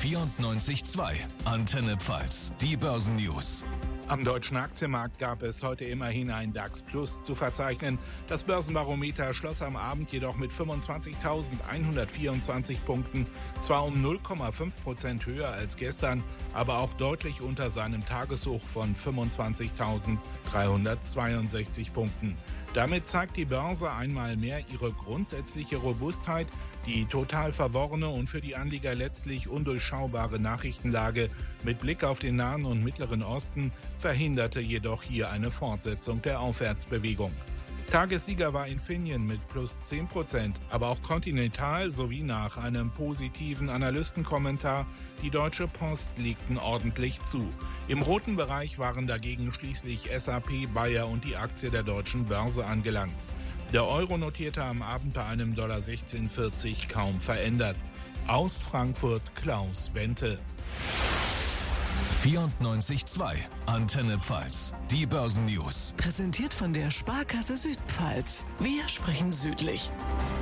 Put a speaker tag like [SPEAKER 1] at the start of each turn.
[SPEAKER 1] 94.2 Antenne Pfalz, die Börsennews.
[SPEAKER 2] Am deutschen Aktienmarkt gab es heute immerhin ein DAX Plus zu verzeichnen. Das Börsenbarometer schloss am Abend jedoch mit 25.124 Punkten, zwar um 0,5% höher als gestern, aber auch deutlich unter seinem Tageshoch von 25.362 Punkten. Damit zeigt die Börse einmal mehr ihre grundsätzliche Robustheit. Die total verworrene und für die Anleger letztlich undurchschaubare Nachrichtenlage mit Blick auf den Nahen und Mittleren Osten verhinderte jedoch hier eine Fortsetzung der Aufwärtsbewegung. Tagessieger war Infineon mit plus 10%, aber auch Continental sowie nach einem positiven Analystenkommentar die Deutsche Post legten ordentlich zu. Im roten Bereich waren dagegen schließlich SAP, Bayer und die Aktie der Deutschen Börse angelangt. Der Euro notierte am Abend bei einem $16,40 kaum verändert. Aus Frankfurt Klaus Bente.
[SPEAKER 1] 94.2 Antenne Pfalz, die Börsennews.
[SPEAKER 3] Präsentiert von der Sparkasse Südpfalz. Wir sprechen südlich.